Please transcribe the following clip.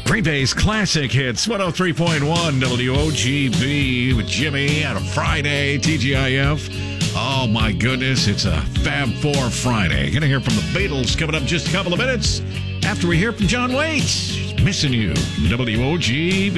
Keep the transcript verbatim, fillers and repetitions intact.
Green Bay's classic hits, one oh three point one W O G B with Jimmy on a Friday, T G I F. Oh my goodness, it's a Fab Four Friday. Gonna hear from the Beatles coming up in just a couple of minutes after we hear from John Waite. Missing You, W O G B.